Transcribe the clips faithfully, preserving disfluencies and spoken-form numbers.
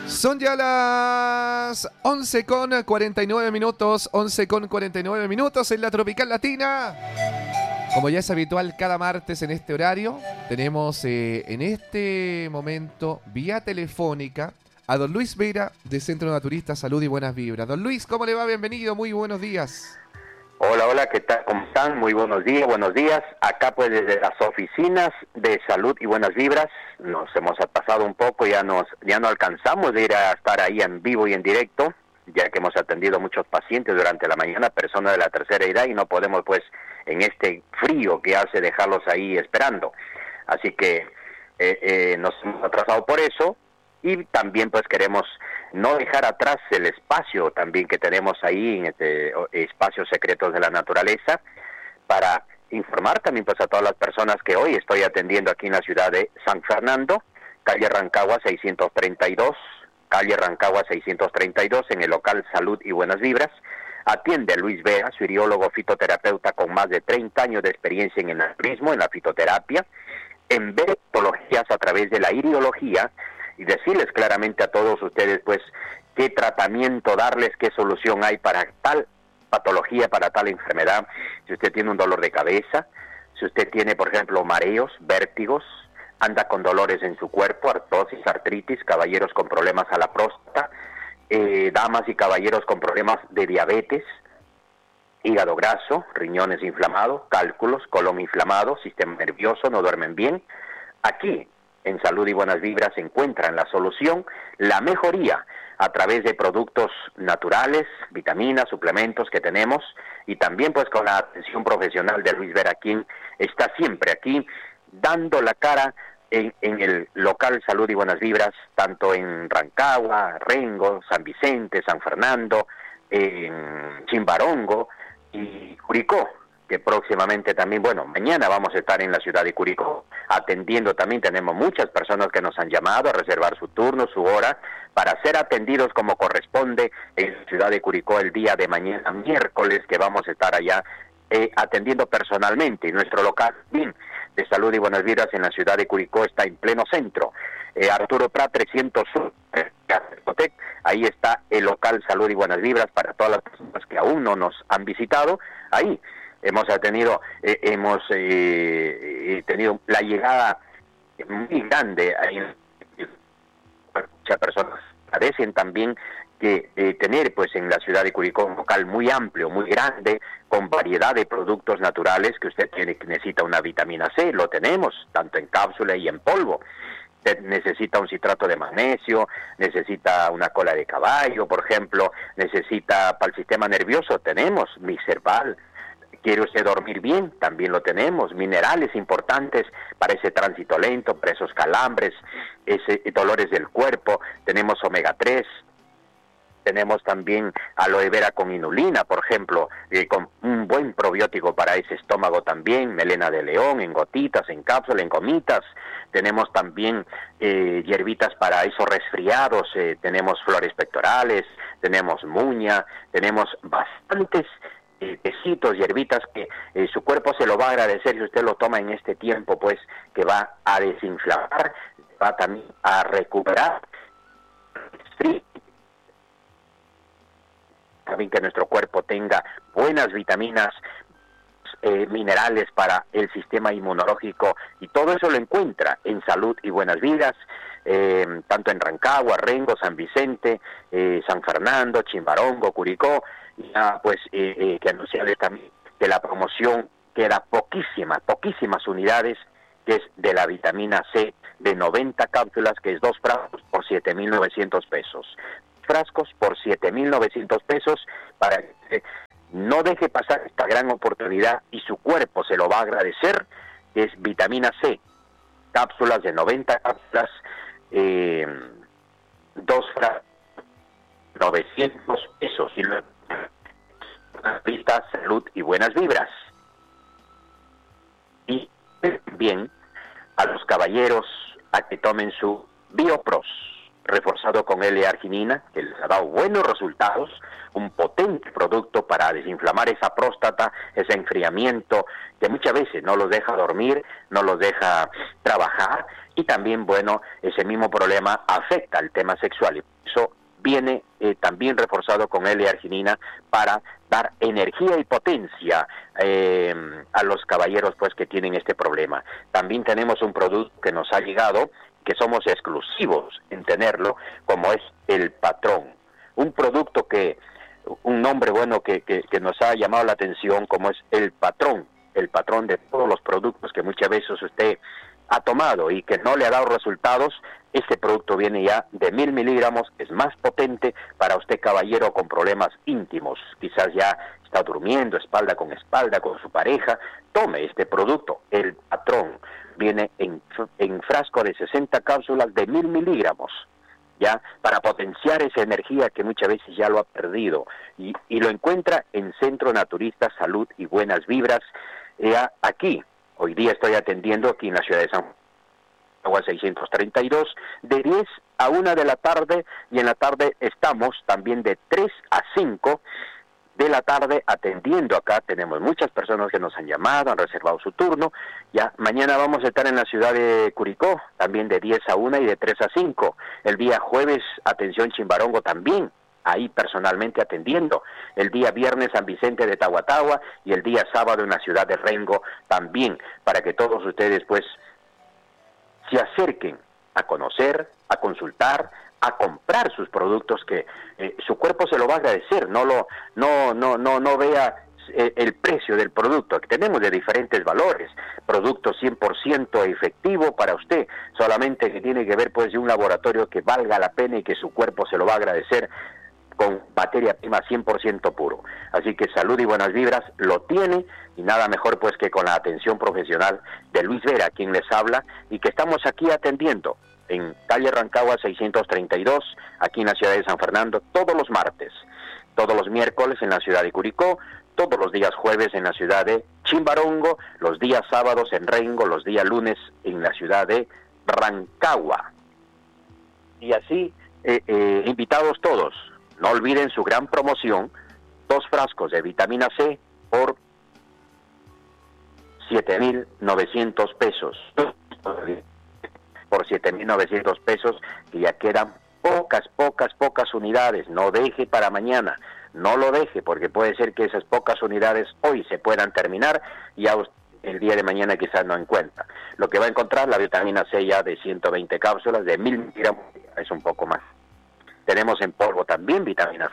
Son ya las once con cuarenta y nueve minutos, once con cuarenta y nueve minutos en la Tropical Latina. Como ya es habitual cada martes en este horario, tenemos eh, en este momento vía telefónica a don Luis Vera de Centro Naturista Salud y Buenas Vibras. Don Luis, ¿cómo le va? Bienvenido, muy buenos días. Hola, hola, ¿qué tal? ¿Cómo están? Muy buenos días, buenos días. Acá pues desde las oficinas de Salud y Buenas Vibras nos hemos atrasado un poco, ya nos ya no alcanzamos de ir a estar ahí en vivo y en directo, ya que hemos atendido muchos pacientes durante la mañana, personas de la tercera edad, y no podemos pues en este frío que hace dejarlos ahí esperando. Así que eh, eh, nos hemos atrasado por eso, y también pues queremos no dejar atrás el espacio también que tenemos ahí en este espacios secretos de la naturaleza, para informar también pues a todas las personas que hoy estoy atendiendo aquí en la ciudad de San Fernando, calle Rancagua seiscientos treinta y dos, calle Rancagua seiscientos treinta y dos, en el local Salud y Buenas Vibras. Atiende a Luis Vera, su iriólogo fitoterapeuta con más de treinta años de experiencia en el naturismo, en la fitoterapia, en ver patologías a través de la iriología, y decirles claramente a todos ustedes pues qué tratamiento darles, qué solución hay para tal patología, para tal enfermedad. Si usted tiene un dolor de cabeza, si usted tiene por ejemplo mareos, vértigos, anda con dolores en su cuerpo, artrosis, artritis, caballeros con problemas a la próstata, eh, damas y caballeros con problemas de diabetes, hígado graso, riñones inflamados, cálculos, colon inflamado, sistema nervioso, no duermen bien, aquí en Salud y Buenas Vibras se encuentran la solución, la mejoría a través de productos naturales, vitaminas, suplementos que tenemos, y también pues con la atención profesional de Luis Vera, quien está siempre aquí dando la cara en, en el local Salud y Buenas Vibras, tanto en Rancagua, Rengo, San Vicente, San Fernando, en Chimbarongo y Curicó, que próximamente también, bueno, mañana vamos a estar en la ciudad de Curicó atendiendo también. Tenemos muchas personas que nos han llamado a reservar su turno, su hora, para ser atendidos como corresponde en la ciudad de Curicó el día de mañana, miércoles, que vamos a estar allá eh, atendiendo personalmente. Nuestro local bien, de Salud y Buenas Vibras en la ciudad de Curicó está en pleno centro, eh, Arturo Prat trescientos uno, eh, ahí está el local Salud y Buenas Vibras para todas las personas que aún no nos han visitado. Ahí hemos tenido, eh, hemos eh, tenido la llegada muy grande, ahí muchas personas parecen también que eh, tener pues en la ciudad de Curicó un local muy amplio, muy grande, con variedad de productos naturales que usted tiene, que necesita una vitamina C, lo tenemos, tanto en cápsula y en polvo. Usted necesita un citrato de magnesio, necesita una cola de caballo, por ejemplo, necesita para el sistema nervioso, tenemos Mixerval. ¿Quiere usted dormir bien? También lo tenemos. Minerales importantes para ese tránsito lento, para esos calambres, ese dolores del cuerpo. Tenemos omega tres. Tenemos también aloe vera con inulina, por ejemplo, eh, con un buen probiótico para ese estómago también. Melena de león en gotitas, en cápsula, en gomitas. Tenemos también eh, hierbitas para esos resfriados. Eh, tenemos flores pectorales, tenemos muña, tenemos bastantes Eh, tecitos, hierbitas que eh, su cuerpo se lo va a agradecer si usted lo toma en este tiempo, pues que va a desinflamar, va también a recuperar también que nuestro cuerpo tenga buenas vitaminas, eh, minerales para el sistema inmunológico, y todo eso lo encuentra en Salud y Buenas Vidas, eh, tanto en Rancagua, Rengo, San Vicente, eh, San Fernando, Chimbarongo, Curicó. Ya pues eh, eh, que anunciarles también que la promoción queda poquísimas, poquísimas unidades, que es de la vitamina C de noventa cápsulas, que es dos frascos por siete mil novecientos pesos. Frascos por siete mil novecientos pesos, para que no deje pasar esta gran oportunidad y su cuerpo se lo va a agradecer, que es vitamina C, cápsulas de noventa cápsulas, eh, dos frascos, novecientos pesos, y luego vista, Salud y Buenas Vibras. Y bien a los caballeros a que tomen su Biopros, reforzado con L-arginina, que les ha dado buenos resultados, un potente producto para desinflamar esa próstata, ese enfriamiento que muchas veces no los deja dormir, no los deja trabajar, y también, bueno, ese mismo problema afecta al tema sexual. Y viene eh, también reforzado con L-arginina para dar energía y potencia eh, a los caballeros pues que tienen este problema. También tenemos un producto que nos ha llegado, que somos exclusivos en tenerlo, como es el Patrón. Un producto que, un nombre bueno que, que, que nos ha llamado la atención, como es el Patrón, el patrón de todos los productos que muchas veces usted ha tomado y que no le ha dado resultados. Este producto viene ya de mil miligramos, es más potente para usted, caballero, con problemas íntimos. Quizás ya está durmiendo espalda con espalda con su pareja. Tome este producto, el Patrón. Viene en, en frasco de sesenta cápsulas de mil miligramos, ya, para potenciar esa energía que muchas veces ya lo ha perdido. Y, y lo encuentra en Centro Naturista Salud y Buenas Vibras, ya aquí. Hoy día estoy atendiendo aquí en la ciudad de San Juan, seiscientos treinta y dos, de diez a una de la tarde, y en la tarde estamos también de tres a cinco de la tarde atendiendo acá. Tenemos muchas personas que nos han llamado, han reservado su turno. Ya mañana vamos a estar en la ciudad de Curicó, también de diez a una y de tres a cinco. El día jueves, atención Chimbarongo también, ahí personalmente atendiendo. El día viernes San Vicente de Tahuatahua y el día sábado en la ciudad de Rengo también, para que todos ustedes pues se acerquen a conocer, a consultar, a comprar sus productos, que eh, su cuerpo se lo va a agradecer. No lo no no no no vea eh, el precio del producto, que tenemos de diferentes valores, producto cien por ciento efectivo para usted, solamente que tiene que ver pues de un laboratorio que valga la pena y que su cuerpo se lo va a agradecer, con materia prima cien por ciento puro. Así que Salud y Buenas Vibras lo tiene, y nada mejor pues que con la atención profesional de Luis Vera, quien les habla, y que estamos aquí atendiendo en calle Rancagua seiscientos treinta y dos, aquí en la ciudad de San Fernando, todos los martes, todos los miércoles en la ciudad de Curicó, todos los días jueves en la ciudad de Chimbarongo, los días sábados en Rengo, los días lunes en la ciudad de Rancagua. Y así, eh, eh, invitados todos. No olviden su gran promoción, dos frascos de vitamina C por siete mil novecientos pesos. Por siete mil novecientos pesos, que ya quedan pocas, pocas, pocas unidades. No deje para mañana, no lo deje, porque puede ser que esas pocas unidades hoy se puedan terminar y ya el día de mañana quizás no encuentra. Lo que va a encontrar, la vitamina C ya de ciento veinte cápsulas, de mil miligramos, es un poco más. Tenemos en polvo también vitaminas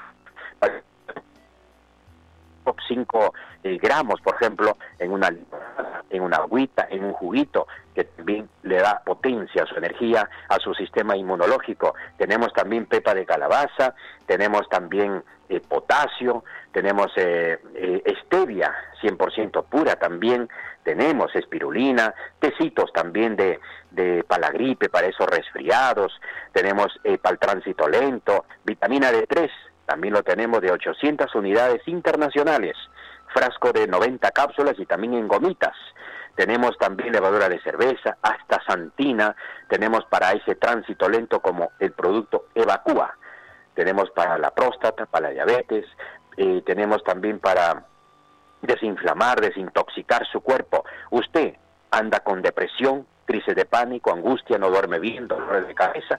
cinco eh, gramos, por ejemplo, en una en una agüita, en un juguito, que también le da potencia a su energía, a su sistema inmunológico. Tenemos también pepa de calabaza, tenemos también eh, potasio, tenemos eh, eh, stevia cien por ciento pura también, tenemos espirulina, tecitos también de, de para la gripe, para esos resfriados, tenemos eh, para el tránsito lento, vitamina D tres, también lo tenemos de ochocientas unidades internacionales, frasco de noventa cápsulas y también en gomitas. Tenemos también levadura de cerveza, hasta santina, tenemos para ese tránsito lento como el producto Evacúa, tenemos para la próstata, para la diabetes, eh, tenemos también para desinflamar, desintoxicar su cuerpo. Usted anda con depresión, crisis de pánico, angustia, no duerme bien, dolores de cabeza,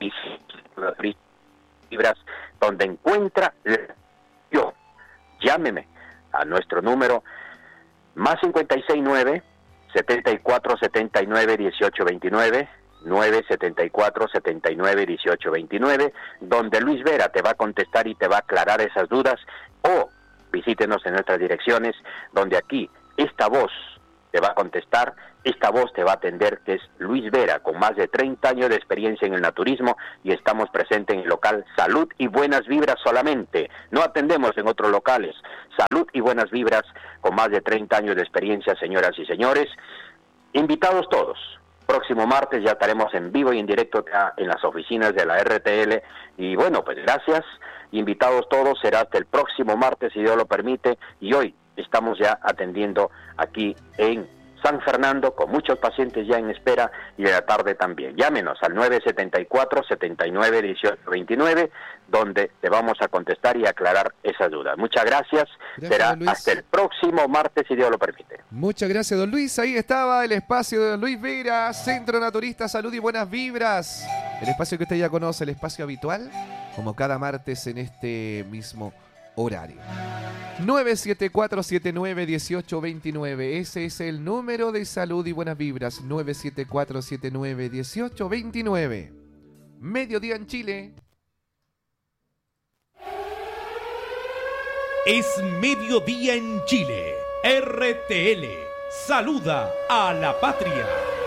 fibras, donde encuentra yo, llámeme a nuestro número más cincuenta y seis nueve, setenta y cuatro setenta y nueve, dieciocho veintinueve, nueve setenta y cuatro setenta y nueve, dieciocho veintinueve, donde Luis Vera te va a contestar y te va a aclarar esas dudas, o visítenos en nuestras direcciones, donde aquí esta voz te va a contestar, esta voz te va a atender, que es Luis Vera, con más de treinta años de experiencia en el naturismo, y estamos presentes en el local Salud y Buenas Vibras solamente, no atendemos en otros locales. Salud y Buenas Vibras, con más de treinta años de experiencia, señoras y señores, invitados todos. Próximo martes ya estaremos en vivo y en directo en las oficinas de la R T L, y bueno, pues gracias, invitados todos, será hasta el próximo martes si Dios lo permite, y hoy estamos ya atendiendo aquí en San Fernando, con muchos pacientes ya en espera, y de la tarde también. Llámenos al nueve setenta y cuatro setenta y nueve, dieciocho veintinueve, donde te vamos a contestar y aclarar esas dudas. Muchas gracias, gracias será hasta el próximo martes si Dios lo permite. Muchas gracias, don Luis. Ahí estaba el espacio de don Luis Vera, Centro Naturista Salud y Buenas Vibras, el espacio que usted ya conoce, el espacio habitual, como cada martes en este mismo horario. nueve siete cuatro siete nueve uno ocho dos nueve, ese es el número de Salud y Buenas Vibras, nueve siete cuatro siete nueve uno ocho dos nueve. Mediodía en Chile. Es mediodía en Chile. R T L saluda a la patria.